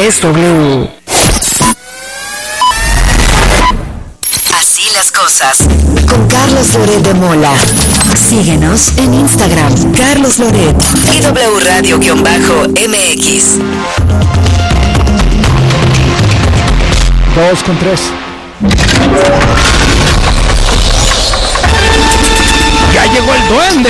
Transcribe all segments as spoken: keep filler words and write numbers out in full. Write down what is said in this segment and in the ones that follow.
es W. Así las cosas. Con Carlos Loret de Mola. Síguenos en Instagram, Carlos Loret. Y W Radio-M X. Dos con tres. ¡Ya llegó el duende!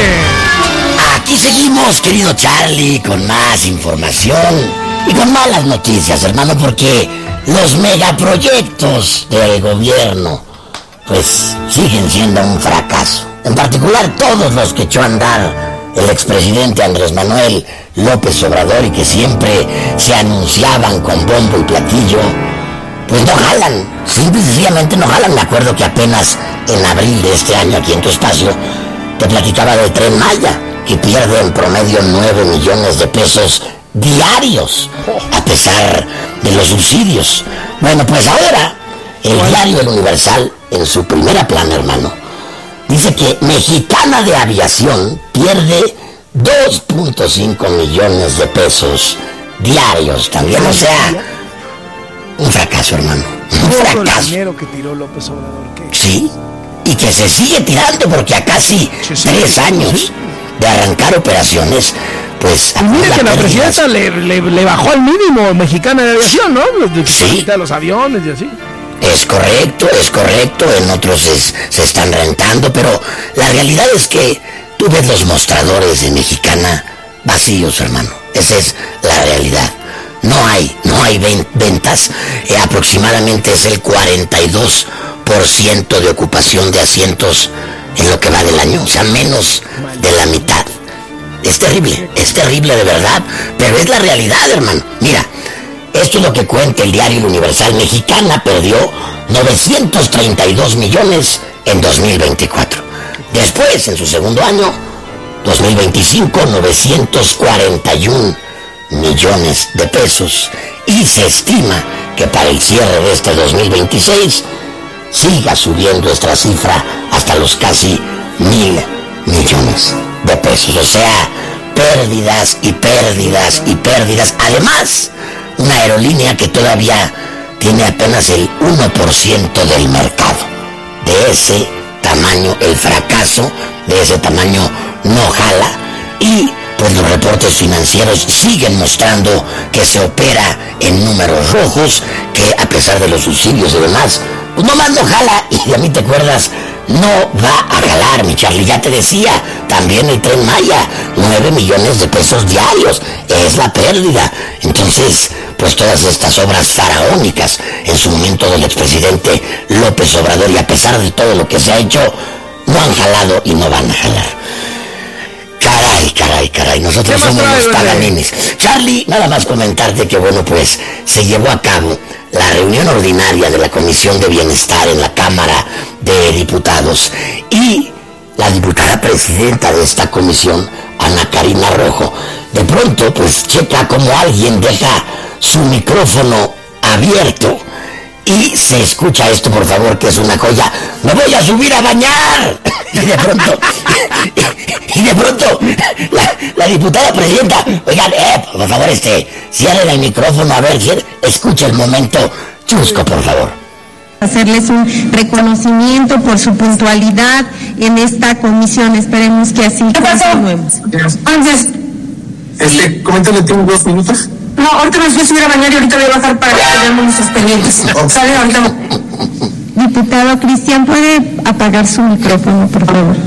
Aquí seguimos, querido Charlie, con más información y con malas noticias, hermano, porque los megaproyectos del gobierno, pues, siguen siendo un fracaso. En particular, todos los que echó a andar el expresidente Andrés Manuel López Obrador y que siempre se anunciaban con bombo y platillo, pues no jalan, simple y sencillamente no jalan. Me acuerdo que apenas en abril de este año, aquí en tu espacio, te platicaba del Tren Maya, que pierde en promedio nueve millones de pesos diarios, a pesar de los subsidios. Bueno, pues ahora, el diario El Universal, en su primera plana, hermano, dice que Mexicana de Aviación pierde dos punto cinco millones de pesos diarios también, o sea, un fracaso, hermano, un fracaso. El dinero que tiró López Obrador, ¿qué? Sí, y que se sigue tirando porque a casi Sí, sí, tres sí, años sí. de arrancar operaciones, pues... Y mire que la pérdida- presidenta le, le, le bajó al mínimo Mexicana de Aviación, ¿no? De que Sí. se quita los aviones y así. Es correcto, es correcto, en otros es- se están rentando, pero la realidad es que tú ves los mostradores de Mexicana vacíos, hermano. Esa es la realidad. No hay, no hay ven- ventas, eh, aproximadamente es el cuarenta y dos por ciento de ocupación de asientos en lo que va del año, o sea, menos de la mitad. Es terrible, es terrible de verdad, pero es la realidad, hermano. Mira, esto es lo que cuenta el diario El Universal. Mexicana perdió novecientos treinta y dos millones en dos mil veinticuatro. Después, en su segundo año, dos mil veinticinco, novecientos cuarenta y un millones de pesos. Y se estima que para el cierre de este dos mil veintiséis siga subiendo esta cifra hasta los casi mil millones de pesos. O sea, pérdidas y pérdidas y pérdidas. Además, una aerolínea que todavía tiene apenas el uno por ciento del mercado. De ese tamaño, el fracaso de ese tamaño no jala. Y pues los reportes financieros siguen mostrando que se opera en números rojos, que a pesar de los subsidios y demás, pues nomás no jala. Y a mí te acuerdas, no va a jalar, mi Charlie. Ya te decía, también el Tren Maya, nueve millones de pesos diarios, es la pérdida. Entonces, pues todas estas obras faraónicas en su momento del expresidente López Obrador, y a pesar de todo lo que se ha hecho, no han jalado y no van a jalar. Caray, caray, caray, nosotros somos los paganines. Charlie, nada más comentarte que, bueno, pues se llevó a cabo la reunión ordinaria de la Comisión de Bienestar en la Cámara de Diputados, y la diputada presidenta de esta comisión, Ana Karina Rojo, de pronto pues checa como alguien deja su micrófono abierto y se escucha esto, por favor, que es una joya: ¡me voy a subir a bañar! Y de pronto, y de pronto, la, la diputada presidenta, oigan, eh, por favor, este, cierren el micrófono, a ver, cier- escucha el momento chusco, por favor. Hacerles un reconocimiento por su puntualidad en esta comisión. Esperemos que así continuemos. Antes, este, coméntale, tengo dos minutos. No, ahorita me voy a subir a bañar y ahorita voy a bajar para que tengamos nuestros pendientes. ¿Sale? Ahorita no. Diputado Cristian, ¿puede apagar su micrófono, por favor?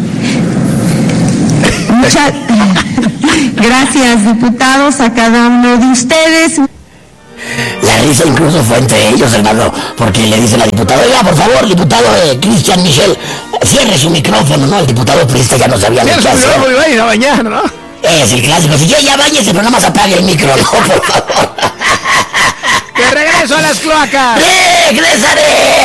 Muchas gracias, diputados, a cada uno de ustedes. La risa incluso fue entre ellos, hermano, porque le dice la diputada: oiga, por favor, diputado eh, Cristian Michel, cierre su micrófono, ¿no? El diputado priista ya no sabía ni qué Cierra su hacer. micrófono y vaya a bañar, ¿no? Es el clásico: si ya, ya váyase, pero nada más apague el micro, ¿no? Por favor. ¡Que regreso a las cloacas! ¡Regresaré!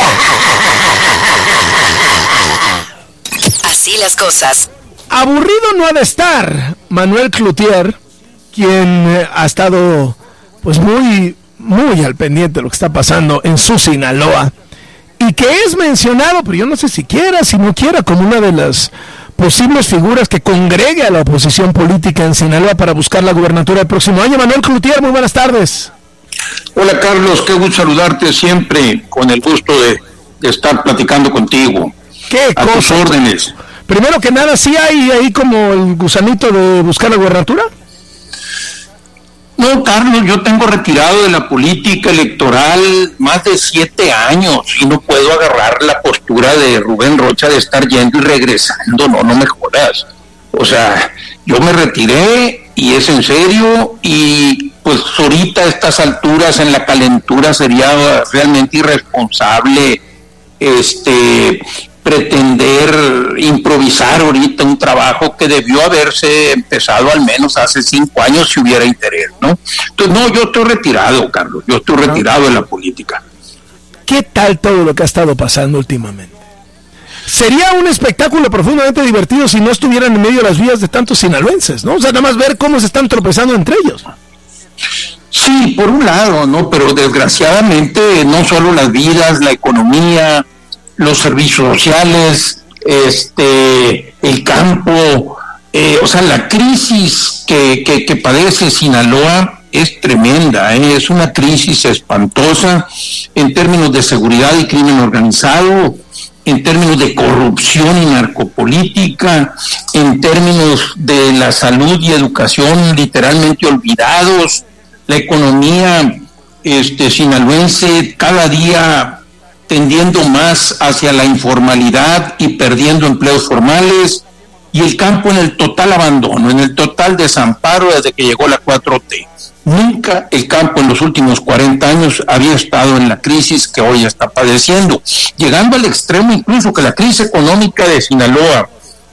Así las cosas. Aburrido no ha de estar Manuel Cloutier, quien eh, ha estado pues muy, muy al pendiente de lo que está pasando en su Sinaloa, y que es mencionado, pero yo no sé si quiera, si no quiera, como una de las posibles figuras que congregue a la oposición política en Sinaloa para buscar la gubernatura el próximo año. Manuel Cloutier, muy buenas tardes. Hola Carlos, qué gusto saludarte siempre, con el gusto de, de estar platicando contigo. ¿Qué a cosa? tus órdenes. Primero que nada, ¿sí hay ahí como el gusanito de buscar la gubernatura? No, Carlos, yo tengo retirado de la política electoral más de siete años y no puedo agarrar la postura de Rubén Rocha de estar yendo y regresando, no, no me jodas. O sea, yo me retiré y es en serio, y pues ahorita a estas alturas en la calentura sería realmente irresponsable este pretender improvisar ahorita un trabajo que debió haberse empezado al menos hace cinco años si hubiera interés, ¿no? Entonces, no, yo estoy retirado, Carlos, yo estoy retirado de la política. ¿Qué tal todo lo que ha estado pasando últimamente? Sería un espectáculo profundamente divertido si no estuvieran en medio de las vías de tantos sinaloenses, ¿no? O sea, nada más ver cómo se están tropezando entre ellos. Sí, por un lado, ¿no? Pero desgraciadamente no solo las vidas, la economía, los servicios sociales, este, el campo, eh, o sea, la crisis que, que, que padece Sinaloa es tremenda, ¿eh? Es una crisis espantosa en términos de seguridad y crimen organizado, en términos de corrupción y narcopolítica, en términos de la salud y educación literalmente olvidados, la economía este, sinaloense cada día tendiendo más hacia la informalidad y perdiendo empleos formales, y el campo en el total abandono, en el total desamparo desde que llegó la cuatro T. Nunca el campo en los últimos cuarenta años había estado en la crisis que hoy está padeciendo, llegando al extremo incluso que la crisis económica de Sinaloa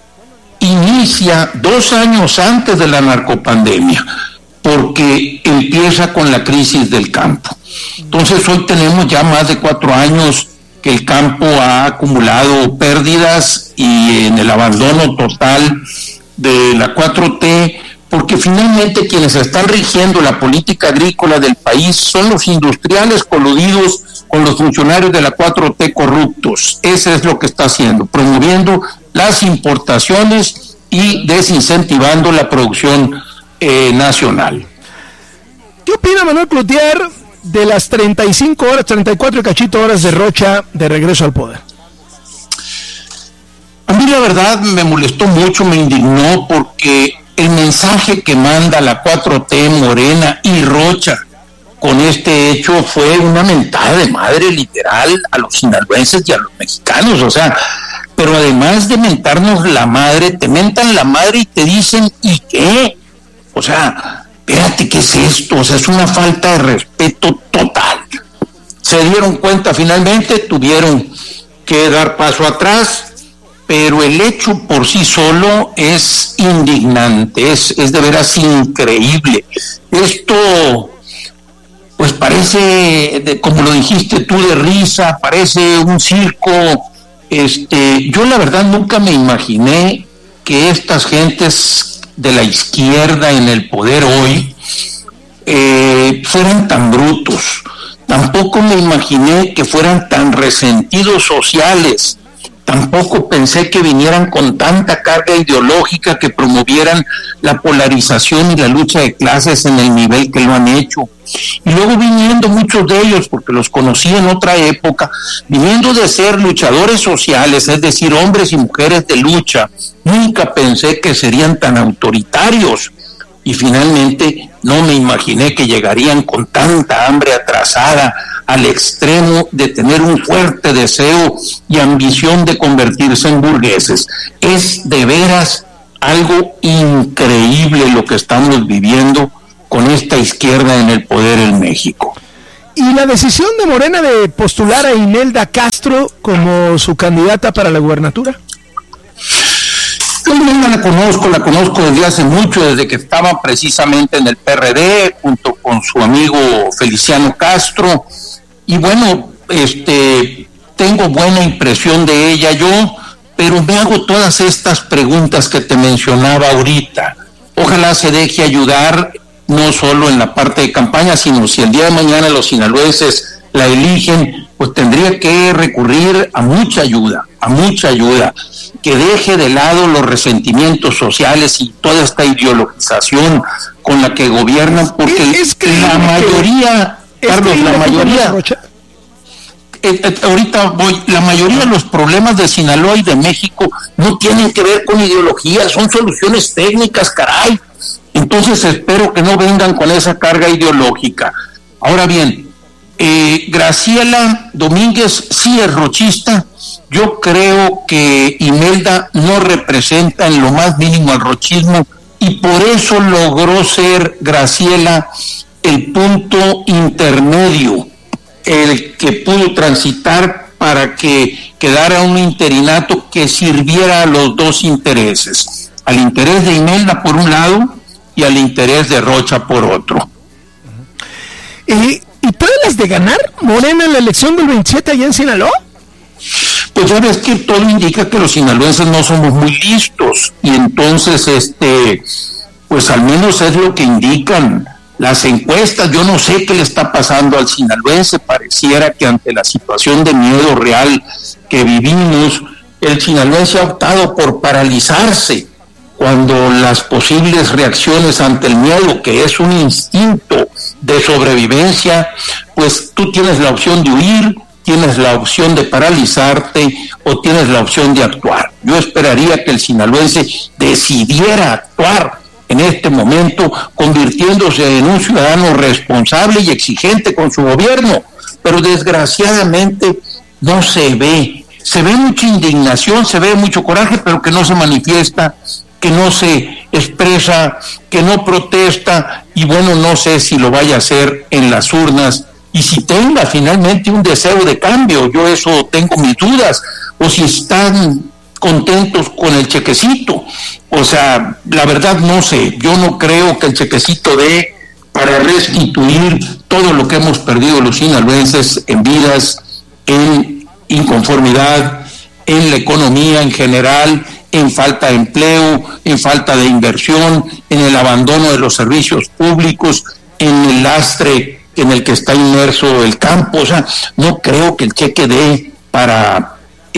inicia dos años antes de la narcopandemia, porque empieza con la crisis del campo. Entonces hoy tenemos ya más de cuatro años que el campo ha acumulado pérdidas y en el abandono total de la cuatro T, porque finalmente quienes están rigiendo la política agrícola del país son los industriales coludidos con los funcionarios de la cuatro T corruptos. Eso es lo que está haciendo, promoviendo las importaciones y desincentivando la producción eh, nacional. ¿Qué opina Manuel Cloutier de las treinta y cinco horas, treinta y cuatro y cachito horas de Rocha de regreso al poder? A mí la verdad me molestó mucho, me indignó, porque el mensaje que manda la cuatro T, Morena y Rocha con este hecho fue una mentada de madre literal a los sinaloenses y a los mexicanos. O sea, pero además de mentarnos la madre, te mentan la madre y te dicen, ¿y qué? O sea, espérate, ¿qué es esto? O sea, es una falta de respeto total. Se dieron cuenta finalmente, tuvieron que dar paso atrás, pero el hecho por sí solo es indignante, es, es de veras increíble. Esto, pues parece, de, como lo dijiste tú, de risa, parece un circo. Este, yo la verdad nunca me imaginé que estas gentes de la izquierda en el poder hoy eh, fueran tan brutos. Tampoco me imaginé que fueran tan resentidos sociales. Tampoco pensé que vinieran con tanta carga ideológica, que promovieran la polarización y la lucha de clases en el nivel que lo han hecho. Y luego viniendo muchos de ellos, porque los conocí en otra época, viniendo de ser luchadores sociales, es decir, hombres y mujeres de lucha, nunca pensé que serían tan autoritarios. Y finalmente no me imaginé que llegarían con tanta hambre atrasada al extremo de tener un fuerte deseo y ambición de convertirse en burgueses. Es de veras algo increíble lo que estamos viviendo con esta izquierda en el poder en México. ¿Y la decisión de Morena de postular a Imelda Castro como su candidata para la gubernatura? Yo no la conozco, la conozco desde hace mucho, desde que estaba precisamente en el P R D, junto con su amigo Feliciano Castro, y bueno, este, tengo buena impresión de ella yo, pero me hago todas estas preguntas que te mencionaba ahorita. Ojalá se deje ayudar, no solo en la parte de campaña, sino si el día de mañana los sinaloenses la eligen, pues tendría que recurrir a mucha ayuda, a mucha ayuda, que deje de lado los resentimientos sociales y toda esta ideologización con la que gobiernan, porque es, es la mayoría Carlos, la mayoría... Eh, eh, ahorita voy, la mayoría de los problemas de Sinaloa y de México no tienen que ver con ideología, son soluciones técnicas, caray. Entonces espero que no vengan con esa carga ideológica. Ahora bien, eh, Graciela Domínguez sí es rochista. Yo creo que Imelda no representa en lo más mínimo al rochismo y por eso logró ser Graciela el punto intermedio, el que pudo transitar para que quedara un interinato que sirviera a los dos intereses, al interés de Imelda por un lado y al interés de Rocha por otro. ¿Y, y todas las de ganar Morena en la elección del veintisiete allá en Sinaloa? Pues ya ves que todo indica que los sinaloenses no somos muy listos y entonces este pues al menos es lo que indican las encuestas. Yo no sé qué le está pasando al sinaloense, pareciera que ante la situación de miedo real que vivimos, el sinaloense ha optado por paralizarse cuando las posibles reacciones ante el miedo, que es un instinto de sobrevivencia, pues tú tienes la opción de huir, tienes la opción de paralizarte o tienes la opción de actuar. Yo esperaría que el sinaloense decidiera actuar en este momento, convirtiéndose en un ciudadano responsable y exigente con su gobierno, pero desgraciadamente no se ve. Se ve mucha indignación, se ve mucho coraje, pero que no se manifiesta, que no se expresa, que no protesta, y bueno, no sé si lo vaya a hacer en las urnas, y si tenga finalmente un deseo de cambio, yo eso tengo mis dudas, o si están contentos con el chequecito. O sea, la verdad no sé, yo no creo que el chequecito dé para restituir todo lo que hemos perdido los sinaloenses en vidas, en inconformidad, en la economía en general, en falta de empleo, en falta de inversión, en el abandono de los servicios públicos, en el lastre en el que está inmerso el campo. O sea, no creo que el cheque dé para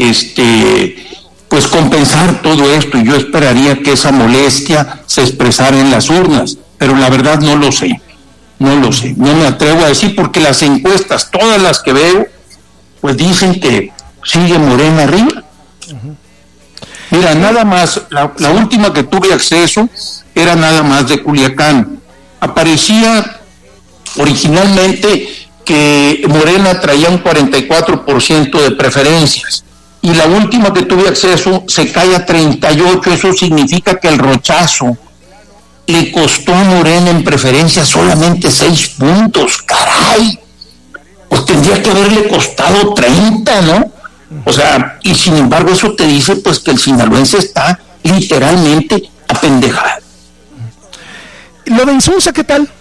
este pues compensar todo esto, y yo esperaría que esa molestia se expresara en las urnas, pero la verdad no lo sé, no lo sé, no me atrevo a decir, porque las encuestas, todas las que veo, pues dicen que sigue Morena arriba. Uh-huh. Mira, nada más, la, la última que tuve acceso era nada más de Culiacán. Aparecía originalmente que Morena traía un cuarenta y cuatro por ciento de preferencias, y la última que tuve acceso se cae a treinta y ocho. Eso significa que el rochazo le costó a Morena en preferencias solamente seis puntos, caray. Pues tendría que haberle costado treinta, ¿no? O sea, y sin embargo eso te dice pues que el sinaloense está literalmente apendejado. ¿Lo de Insunza qué tal?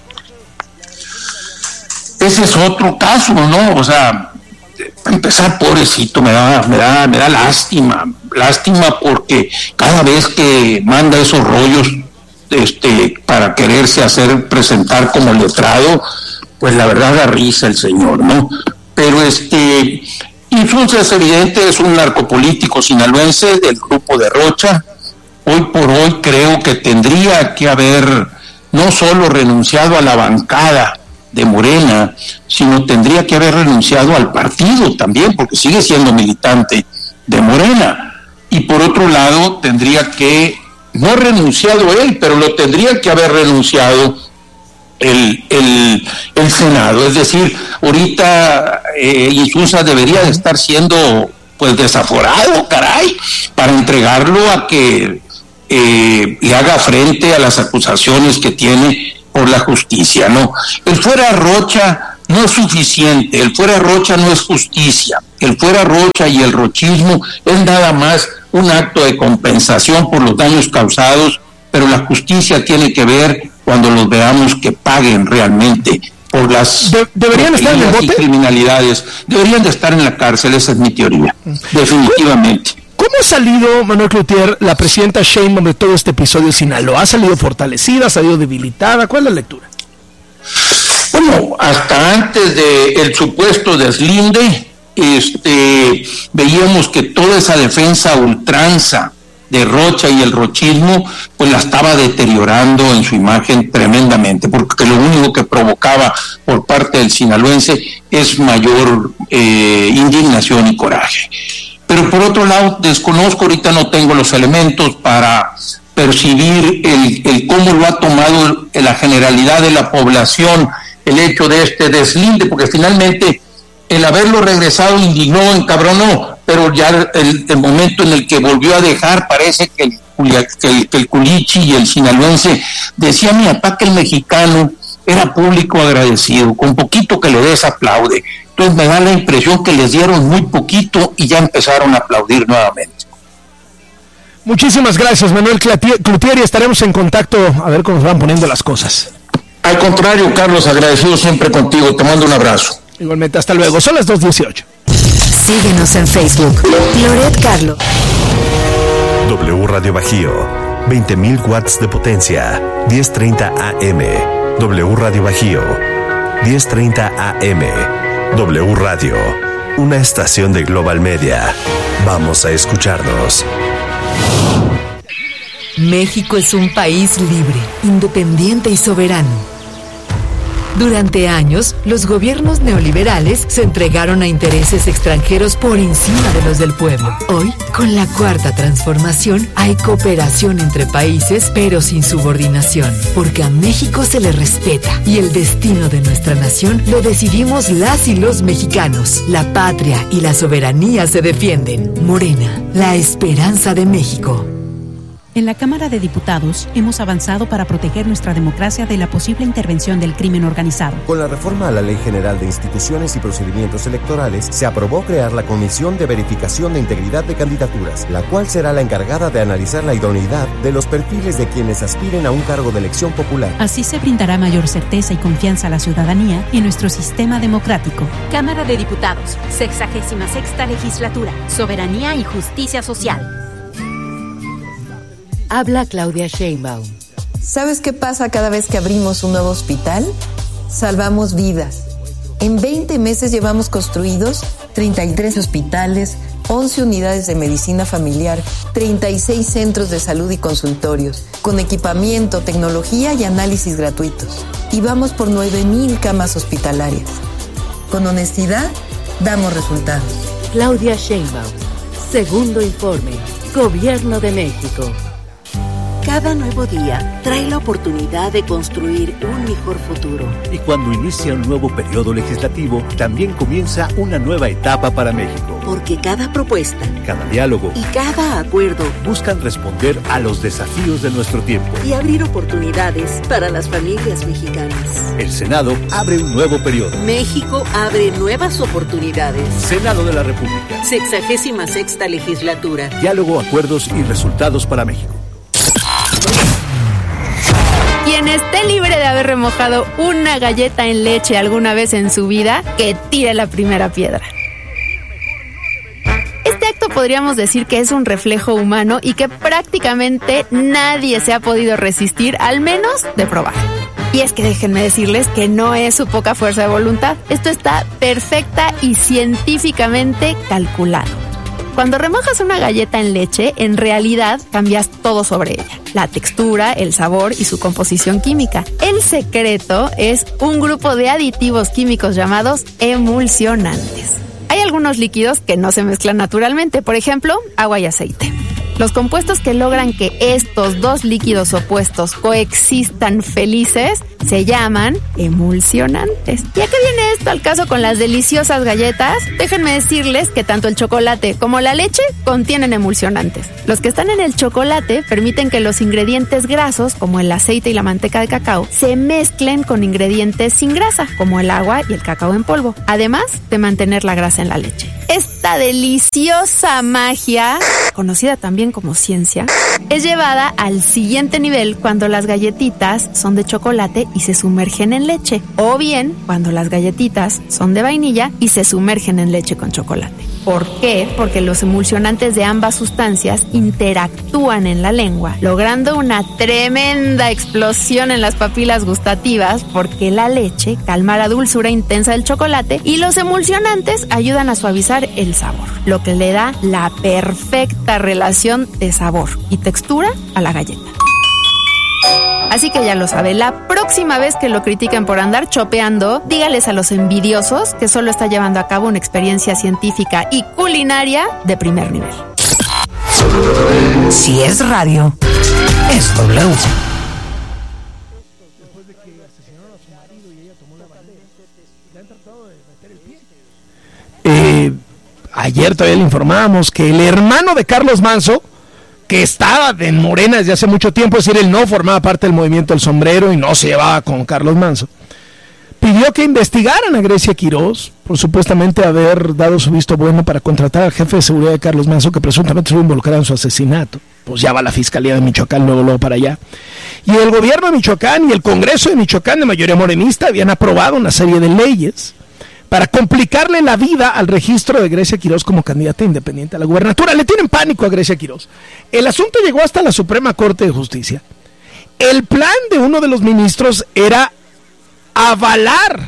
Ese es otro caso, ¿no? O sea, para empezar, pobrecito, me da, me da, me da lástima, lástima porque cada vez que manda esos rollos este, para quererse hacer presentar como letrado, pues la verdad da risa el señor, ¿no? Pero este, Insunza es evidente, es un narcopolítico sinaloense del grupo de Rocha. Hoy por hoy creo que tendría que haber no solo renunciado a la bancada de Morena, sino tendría que haber renunciado al partido también, porque sigue siendo militante de Morena. Y por otro lado, tendría que, no ha renunciado él, pero lo tendría que haber renunciado el, el, el Senado. Es decir, ahorita eh, Insunza debería de estar siendo pues desaforado, caray, para entregarlo a que eh, le haga frente a las acusaciones que tiene por la justicia, ¿no? El fuera Rocha no es suficiente, el fuera Rocha no es justicia, el fuera Rocha y el rochismo es nada más un acto de compensación por los daños causados, pero la justicia tiene que ver cuando los veamos que paguen realmente por las de, deberían estar en el bote y criminalidades, deberían de estar en la cárcel, esa es mi teoría, definitivamente. ¿Cómo ha salido, Manuel Cloutier, la presidenta Sheinbaum de todo este episodio de Sinaloa? ¿Ha salido fortalecida, ha salido debilitada? ¿Cuál es la lectura? Bueno, hasta antes del supuesto deslinde, este, veíamos que toda esa defensa a ultranza de Rocha y el rochismo, pues la estaba deteriorando en su imagen tremendamente, porque lo único que provocaba por parte del sinaloense es mayor eh, indignación y coraje. Pero por otro lado, desconozco, ahorita no tengo los elementos para percibir el, el cómo lo ha tomado la generalidad de la población el hecho de este deslinde, porque finalmente el haberlo regresado indignó, encabronó, pero ya el, el momento en el que volvió a dejar, parece que el, que el, que el culichi y el sinaloense, decía mi papá que el mexicano era público agradecido, con poquito que le des aplaude. Entonces me da la impresión que les dieron muy poquito y ya empezaron a aplaudir nuevamente. Muchísimas gracias, Manuel Cloutier, y estaremos en contacto a ver cómo se van poniendo las cosas. Al contrario, Carlos, agradecido siempre contigo, te mando un abrazo. Igualmente, hasta luego, son las dos dieciocho. Síguenos en Facebook, Loret Carlo. W Radio Bajío, veinte mil watts de potencia, diez treinta A M. W Radio Bajío, diez treinta A M. W Radio, una estación de Global Media. Vamos a escucharnos. México es un país libre, independiente y soberano. Durante años, los gobiernos neoliberales se entregaron a intereses extranjeros por encima de los del pueblo. Hoy, con la cuarta transformación, hay cooperación entre países, pero sin subordinación, porque a México se le respeta y el destino de nuestra nación lo decidimos las y los mexicanos. La patria y la soberanía se defienden. Morena, la esperanza de México. En la Cámara de Diputados hemos avanzado para proteger nuestra democracia de la posible intervención del crimen organizado. Con la reforma a la Ley General de Instituciones y Procedimientos Electorales, se aprobó crear la Comisión de Verificación de Integridad de Candidaturas, la cual será la encargada de analizar la idoneidad de los perfiles de quienes aspiren a un cargo de elección popular. Así se brindará mayor certeza y confianza a la ciudadanía y nuestro sistema democrático. Cámara de Diputados, sexagésima sexta legislatura, soberanía y justicia social. Habla Claudia Sheinbaum. ¿Sabes qué pasa cada vez que abrimos un nuevo hospital? Salvamos vidas. En veinte meses llevamos construidos treinta y tres hospitales, once unidades de medicina familiar, treinta y seis centros de salud y consultorios, con equipamiento, tecnología y análisis gratuitos. Y vamos por nueve mil camas hospitalarias. Con honestidad, damos resultados. Claudia Sheinbaum. Segundo informe. Gobierno de México. Cada nuevo día trae la oportunidad de construir un mejor futuro. Y cuando inicia un nuevo periodo legislativo, también comienza una nueva etapa para México. Porque cada propuesta, cada diálogo y cada acuerdo buscan responder a los desafíos de nuestro tiempo y abrir oportunidades para las familias mexicanas. El Senado abre un nuevo periodo. México abre nuevas oportunidades. Senado de la República. Sexagésima sexta legislatura. Diálogo, acuerdos y resultados para México. Quien esté libre de haber remojado una galleta en leche alguna vez en su vida, que tire la primera piedra. Este acto podríamos decir que es un reflejo humano y que prácticamente nadie se ha podido resistir, al menos de probar. Y es que déjenme decirles que no es su poca fuerza de voluntad. Esto está perfecta y científicamente calculado. Cuando remojas una galleta en leche, en realidad cambias todo sobre ella. La textura, el sabor y su composición química. El secreto es un grupo de aditivos químicos llamados emulsionantes. Hay algunos líquidos que no se mezclan naturalmente, por ejemplo, agua y aceite. Los compuestos que logran que estos dos líquidos opuestos coexistan felices se llaman emulsionantes. ¿Y a qué viene esto al caso con las deliciosas galletas? Déjenme decirles que tanto el chocolate como la leche contienen emulsionantes. Los que están en el chocolate permiten que los ingredientes grasos, como el aceite y la manteca de cacao, se mezclen con ingredientes sin grasa, como el agua y el cacao en polvo, además de mantener la grasa en la leche. Esta deliciosa magia, conocida también como ciencia, es llevada al siguiente nivel cuando las galletitas son de chocolate y se sumergen en leche, o bien cuando las galletitas son de vainilla y se sumergen en leche con chocolate. ¿Por qué? Porque los emulsionantes de ambas sustancias interactúan en la lengua, logrando una tremenda explosión en las papilas gustativas, porque la leche calma la dulzura intensa del chocolate y los emulsionantes ayudan a suavizar aumentar el sabor, lo que le da la perfecta relación de sabor y textura a la galleta. Así que ya lo sabe, la próxima vez que lo critiquen por andar chopeando, dígales a los envidiosos que solo está llevando a cabo una experiencia científica y culinaria de primer nivel. Si es radio, es W. Eh, ayer todavía le informábamos que el hermano de Carlos Manzo, que estaba en Morena desde hace mucho tiempo, es decir, él no formaba parte del movimiento del sombrero y no se llevaba con Carlos Manzo, pidió que investigaran a Grecia Quiroz por supuestamente haber dado su visto bueno para contratar al jefe de seguridad de Carlos Manzo, que presuntamente estuvo involucrado en su asesinato. Pues ya va la Fiscalía de Michoacán luego, luego para allá. Y el gobierno de Michoacán y el Congreso de Michoacán, de mayoría morenista, habían aprobado una serie de leyes para complicarle la vida al registro de Grecia Quiroz como candidata independiente a la gubernatura. Le tienen pánico a Grecia Quiroz. El asunto llegó hasta la Suprema Corte de Justicia. El plan de uno de los ministros era avalar,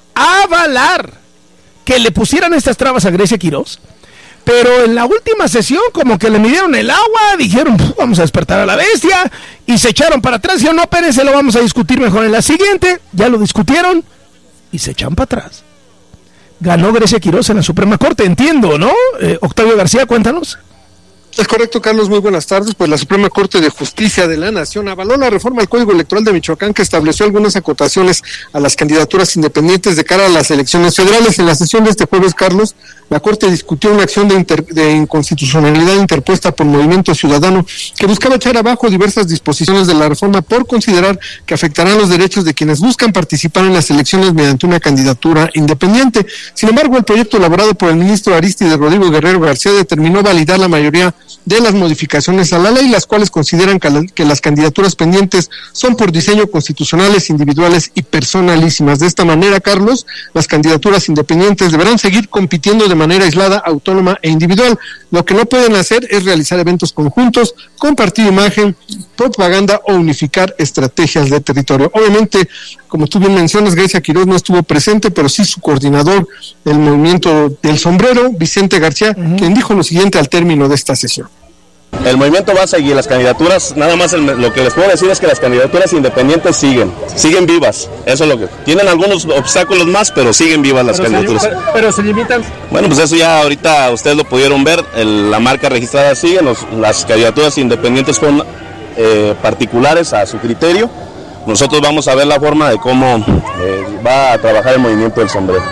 avalar que le pusieran estas trabas a Grecia Quiroz, pero en la última sesión como que le midieron el agua, dijeron vamos a despertar a la bestia, y se echaron para atrás, y dijeron no, Pérez, se lo vamos a discutir mejor en la siguiente. Ya lo discutieron y se echan para atrás. Ganó Grecia Quiroz en la Suprema Corte, entiendo, ¿no? Eh, Octavio García, cuéntanos. Es correcto, Carlos, muy buenas tardes. Pues la Suprema Corte de Justicia de la Nación avaló la reforma al Código Electoral de Michoacán, que estableció algunas acotaciones a las candidaturas independientes de cara a las elecciones federales. En la sesión de este jueves, Carlos, la Corte discutió una acción de, inter, de inconstitucionalidad interpuesta por Movimiento Ciudadano que buscaba echar abajo diversas disposiciones de la reforma por considerar que afectarán los derechos de quienes buscan participar en las elecciones mediante una candidatura independiente. Sin embargo, el proyecto elaborado por el ministro Arístides Rodrigo Guerrero García determinó validar la mayoría de las modificaciones a la ley, las cuales consideran que, la, que las candidaturas pendientes son por diseño constitucionales, individuales y personalísimas. De esta manera, Carlos, las candidaturas independientes deberán seguir compitiendo de manera aislada, autónoma e individual. Lo que no pueden hacer es realizar eventos conjuntos, compartir imagen, propaganda o unificar estrategias de territorio. Obviamente, como tú bien mencionas, Grecia Quiroz no estuvo presente, pero sí su coordinador del movimiento del sombrero, Vicente García, uh-huh. quien dijo lo siguiente al término de esta sesión. El movimiento va a seguir, las candidaturas, nada más el, lo que les puedo decir es que las candidaturas independientes siguen, siguen vivas, eso es lo que, tienen algunos obstáculos más, pero siguen vivas las pero candidaturas. Se, pero, pero se limitan. Bueno, pues eso ya ahorita ustedes lo pudieron ver, el, la marca registrada sigue, los, las candidaturas independientes son eh, particulares a su criterio. Nosotros vamos a ver la forma de cómo eh, va a trabajar el movimiento del sombrero.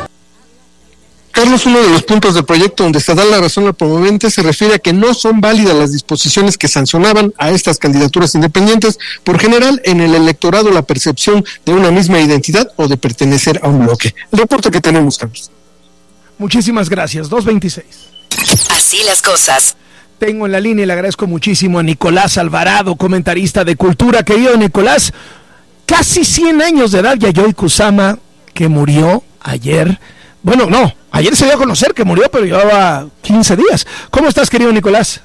Carlos, uno de los puntos del proyecto donde se da la razón al promovente se refiere a que no son válidas las disposiciones que sancionaban a estas candidaturas independientes, por general en el electorado la percepción de una misma identidad o de pertenecer a un bloque. El reporte que tenemos, Carlos. Muchísimas gracias, dos veintiséis. Así las cosas. Tengo en la línea y le agradezco muchísimo a Nicolás Alvarado, comentarista de cultura. Querido Nicolás, casi cien años de edad, Yayoi Kusama, que murió ayer. Bueno, no, ayer se dio a conocer que murió, pero llevaba quince días. ¿Cómo estás, querido Nicolás?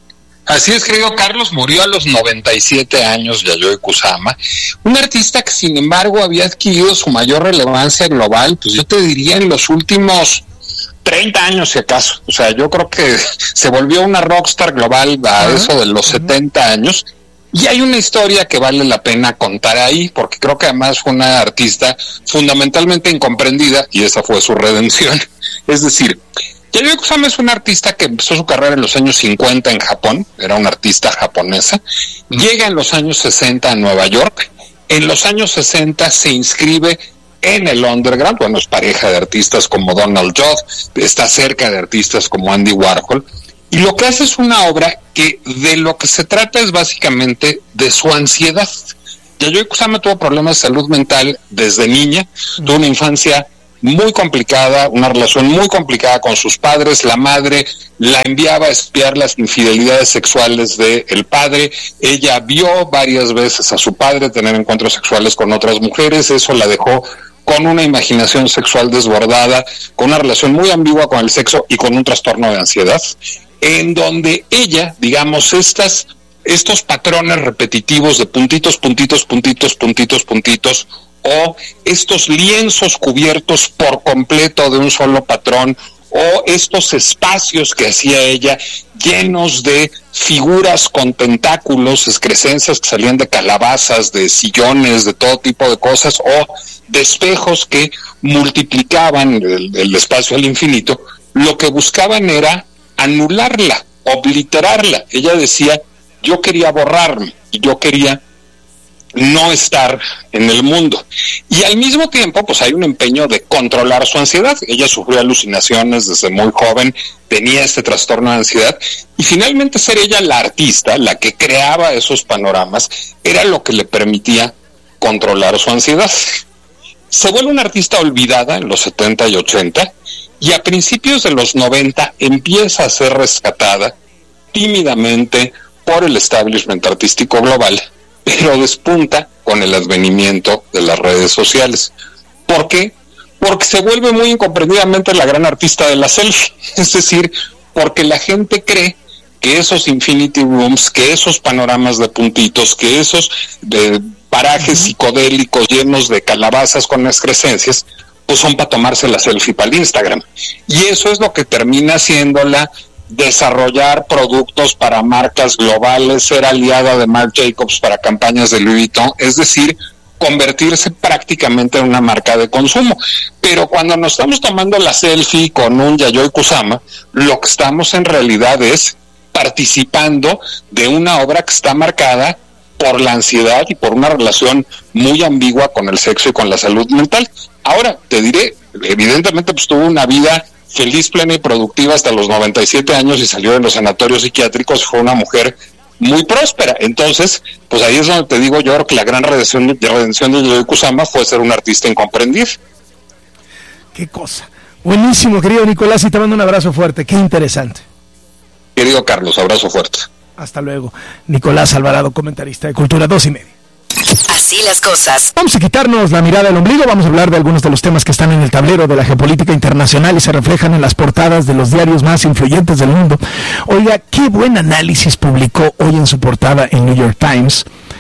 Así es, querido Carlos, murió a los noventa y siete años Yayoi Kusama, un artista que sin embargo había adquirido su mayor relevancia global, pues yo te diría en los últimos treinta años si acaso. O sea, yo creo que se volvió una rockstar global a uh-huh. eso de los uh-huh. setenta años. Y hay una historia que vale la pena contar ahí, porque creo que además fue una artista fundamentalmente incomprendida, y esa fue su redención. Es decir, Yayoi Kusama es una artista que empezó su carrera en los años cincuenta en Japón, era una artista japonesa, llega en los años sesenta a Nueva York, en los años sesenta se inscribe en el underground, bueno, es pareja de artistas como Donald Judd, está cerca de artistas como Andy Warhol, y lo que hace es una obra que de lo que se trata es básicamente de su ansiedad. Yayoi Kusama tuvo problemas de salud mental desde niña, tuvo una infancia muy complicada, una relación muy complicada con sus padres. La madre la enviaba a espiar las infidelidades sexuales del padre. Ella vio varias veces a su padre tener encuentros sexuales con otras mujeres. Eso la dejó con una imaginación sexual desbordada, con una relación muy ambigua con el sexo y con un trastorno de ansiedad, en donde ella, digamos, estas, estos patrones repetitivos de puntitos, puntitos, puntitos, puntitos, puntitos, o estos lienzos cubiertos por completo de un solo patrón, o estos espacios que hacía ella llenos de figuras con tentáculos, excrescencias que salían de calabazas, de sillones, de todo tipo de cosas, o de espejos que multiplicaban el, el espacio al infinito, lo que buscaban era anularla, obliterarla. Ella decía, yo quería borrarme, yo quería no estar en el mundo. Y al mismo tiempo, pues hay un empeño de controlar su ansiedad. Ella sufrió alucinaciones desde muy joven, tenía este trastorno de ansiedad, y finalmente ser ella la artista, la que creaba esos panoramas, era lo que le permitía controlar su ansiedad. Se vuelve una artista olvidada en los setenta y ochenta, y a principios de los noventa empieza a ser rescatada tímidamente por el establishment artístico global, pero despunta con el advenimiento de las redes sociales. ¿Por qué? Porque se vuelve muy incomprendidamente la gran artista de la selfie, es decir, porque la gente cree que esos infinity rooms, que esos panoramas de puntitos, que esos de parajes psicodélicos llenos de calabazas con excrescencias, pues son para tomarse la selfie para el Instagram. Y eso es lo que termina haciéndola desarrollar productos para marcas globales, ser aliada de Marc Jacobs para campañas de Louis Vuitton, es decir, convertirse prácticamente en una marca de consumo. Pero cuando nos estamos tomando la selfie con un Yayoi Kusama, lo que estamos en realidad es participando de una obra que está marcada por la ansiedad y por una relación muy ambigua con el sexo y con la salud mental. Ahora, te diré, evidentemente pues tuvo una vida feliz, plena y productiva hasta los noventa y siete años y salió de los sanatorios psiquiátricos, fue una mujer muy próspera. Entonces, pues ahí es donde te digo, yo creo que la gran redención de, redención de Yayoi Kusama fue ser un artista incomprendido. Qué cosa. Buenísimo, querido Nicolás, y te mando un abrazo fuerte, qué interesante. Querido Carlos, abrazo fuerte. Hasta luego. Nicolás Alvarado, comentarista de Cultura, dos y media. Así las cosas. Vamos a quitarnos la mirada del ombligo, vamos a hablar de algunos de los temas que están en el tablero de la geopolítica internacional y se reflejan en las portadas de los diarios más influyentes del mundo. Oiga, qué buen análisis publicó hoy en su portada en New York Times.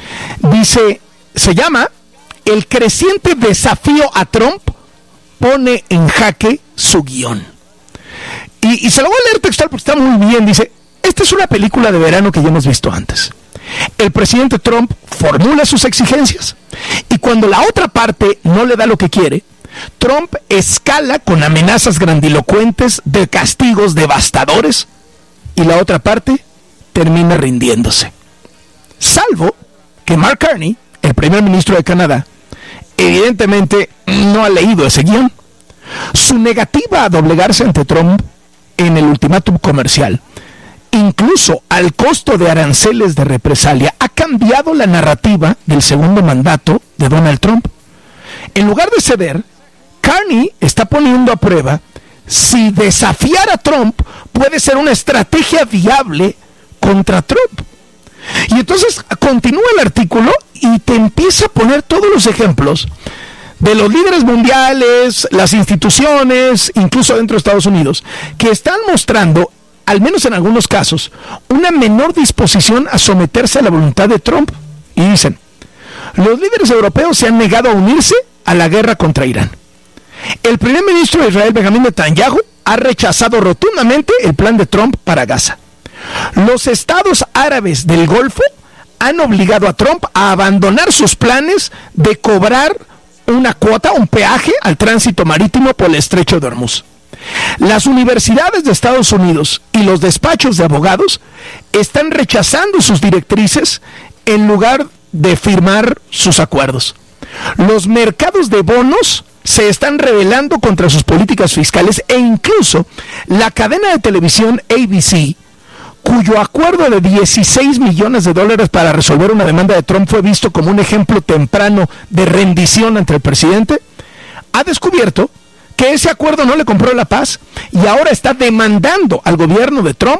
Dice, se llama, el creciente desafío a Trump pone en jaque su guión. Y, y se lo voy a leer textual porque está muy bien, dice, esta es una película de verano que ya hemos visto antes. El presidente Trump formula sus exigencias y cuando la otra parte no le da lo que quiere, Trump escala con amenazas grandilocuentes de castigos devastadores y la otra parte termina rindiéndose. Salvo que Mark Carney, el primer ministro de Canadá, evidentemente no ha leído ese guión. Su negativa a doblegarse ante Trump en el ultimátum comercial, incluso al costo de aranceles de represalia, ha cambiado la narrativa del segundo mandato de Donald Trump. En lugar de ceder, Carney está poniendo a prueba si desafiar a Trump puede ser una estrategia viable contra Trump. Y entonces continúa el artículo y te empieza a poner todos los ejemplos de los líderes mundiales, las instituciones, incluso dentro de Estados Unidos, que están mostrando, al menos en algunos casos, una menor disposición a someterse a la voluntad de Trump. Y dicen, los líderes europeos se han negado a unirse a la guerra contra Irán. El primer ministro de Israel, Benjamin Netanyahu, ha rechazado rotundamente el plan de Trump para Gaza. Los estados árabes del Golfo han obligado a Trump a abandonar sus planes de cobrar una cuota, un peaje al tránsito marítimo por el estrecho de Hormuz. Las universidades de Estados Unidos y los despachos de abogados están rechazando sus directrices en lugar de firmar sus acuerdos. Los mercados de bonos se están rebelando contra sus políticas fiscales e incluso la cadena de televisión A B C, cuyo acuerdo de dieciséis millones de dólares para resolver una demanda de Trump fue visto como un ejemplo temprano de rendición ante el presidente, ha descubierto que ese acuerdo no le compró la paz y ahora está demandando al gobierno de Trump